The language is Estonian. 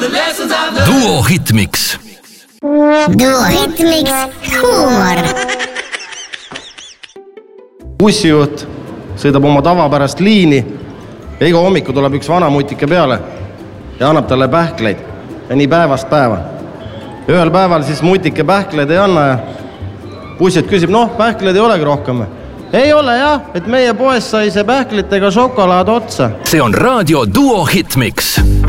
Duo Hitmix. Duo Hitmix huumor. Bussijuht sõidab oma tavapärast liini ja iga hommiku tuleb üks vana mutike peale ja annab talle pähkleid ja nii päevast päeva. Ühel päeval siis mutike pähkleid ei anna ja bussijuht küsib, pähkleid ei olegi rohkem. Ei ole jah, et meie poes sai see pähklitega šokolaad otsa. See on raadio Duo Hitmix.